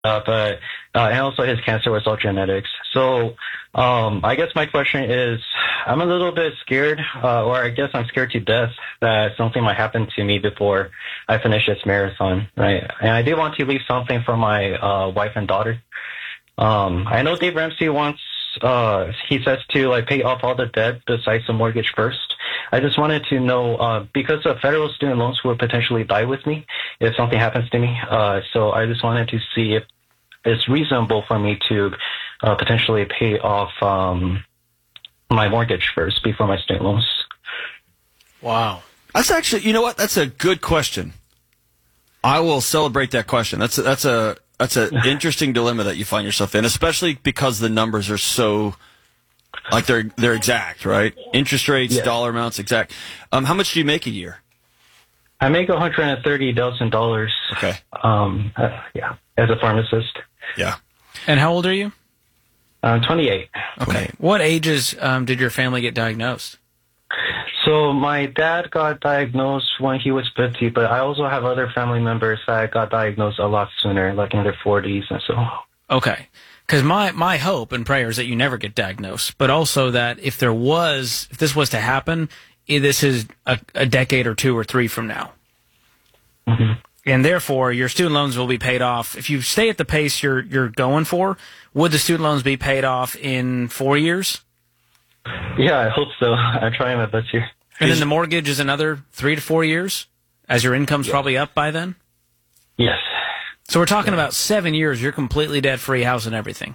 but and also his cancer was all genetics. So I guess my question is, I'm a little bit scared, or I guess I'm scared to death that something might happen to me before I finish this marathon, right? And I do want to leave something for my wife and daughter. I know Dave Ramsey wants, he says to like pay off all the debt besides the mortgage first. I just wanted to know, because the federal student loans will potentially die with me if something happens to me. So I just wanted to see if it's reasonable for me to potentially pay off my mortgage first before my student loans. Wow. That's actually, you know what? That's a good question. I will celebrate that question. That's an interesting dilemma that you find yourself in, especially because the numbers are so, like they're exact, right? Interest rates, Yeah. dollar amounts, exact. How much do you make a year? I make $130,000. Okay. Yeah, as a pharmacist. Yeah. And how old are you? I'm 28. Okay. What ages did your family get diagnosed? So my dad got diagnosed when he was 50, but I also have other family members that got diagnosed a lot sooner, like in their 40s and so. Okay. Because my hope and prayer is that you never get diagnosed, but also that if this was to happen, this is a decade or 2 or 3 from now. Mm-hmm. And therefore, your student loans will be paid off. If you stay at the pace you're going for, would the student loans be paid off in 4 years? Yeah, I hope so. I'm trying my best here. And then the mortgage is another 3 to 4 years, as your income's probably up by then? Yes. So we're talking about 7 years, you're completely debt-free, house and everything.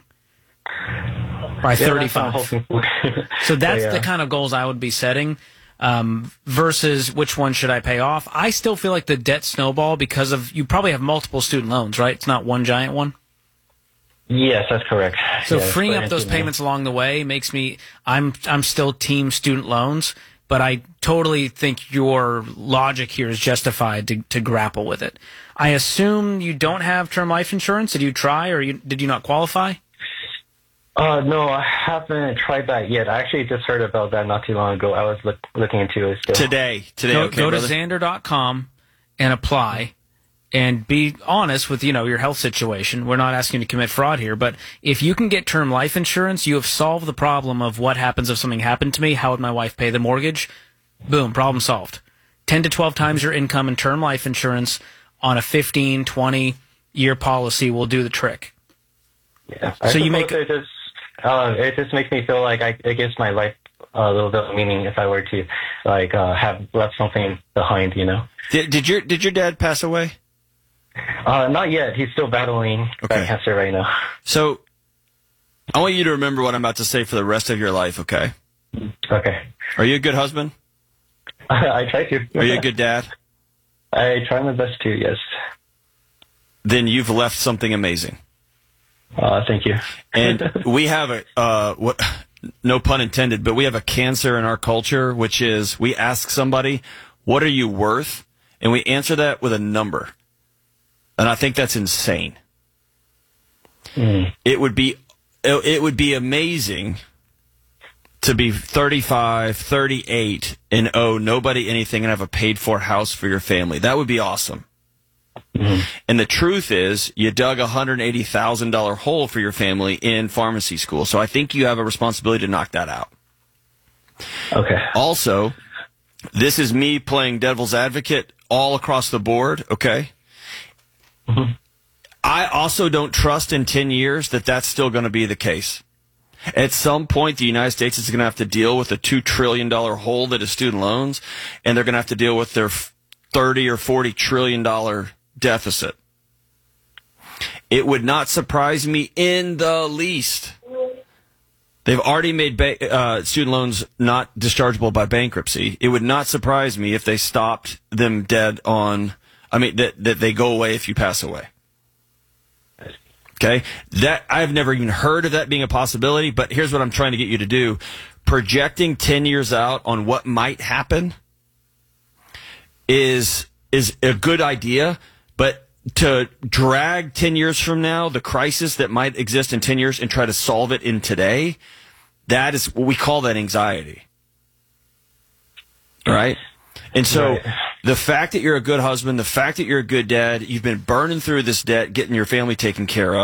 By 35. So that's the kind of goals I would be setting, versus which one should I pay off. I still feel like the debt snowball because of, you probably have multiple student loans, right? It's not one giant one? Yes, that's correct. So yeah, freeing up those payments along the way makes me, I'm still team student loans, but I totally think your logic here is justified to grapple with it. I assume you don't have term life insurance. Did you try, or did you not qualify? No, I haven't tried that yet. I actually just heard about that not too long ago. I was looking into it still. Today. Go Okay, to Xander.com and apply. And be honest with, your health situation. We're not asking you to commit fraud here, but if you can get term life insurance, you have solved the problem of what happens if something happened to me. How would my wife pay the mortgage? Boom, problem solved. 10 to 12 times your income in term life insurance on a 15, 20-year policy will do the trick. Yeah. So you make it just makes me feel like it gives my life a little bit of meaning if I were to have left something behind. Did your dad pass away? Not yet. He's still battling cancer right now. So, I want you to remember what I'm about to say for the rest of your life, okay? Okay. Are you a good husband? I try to. Are you a good dad? I try my best to, yes. Then you've left something amazing. Thank you. And we have no pun intended, but we have a cancer in our culture, which is we ask somebody, what are you worth? And we answer that with a number. And I think that's insane. It would be amazing to be 35, 38, and owe nobody anything and have a paid-for house for your family. That would be awesome. And the truth is, you dug a $180,000 hole for your family in pharmacy school. So I think you have a responsibility to knock that out. Okay. Also, this is me playing devil's advocate all across the board, okay? I also don't trust in 10 years that that's still going to be the case. At some point, the United States is going to have to deal with a $2 trillion hole that is student loans, and they're going to have to deal with their $30 or $40 trillion deficit. It would not surprise me in the least. They've already made student loans not dischargeable by bankruptcy. It would not surprise me if they stopped them dead on... that they go away if you pass away. Okay? That I've never even heard of that being a possibility, but here's what I'm trying to get you to do. Projecting 10 years out on what might happen is a good idea, but to drag 10 years from now the crisis that might exist in 10 years and try to solve it in today, that is what we call that anxiety. Right? And so The fact that you're a good husband, the fact that you're a good dad, you've been burning through this debt, getting your family taken care of.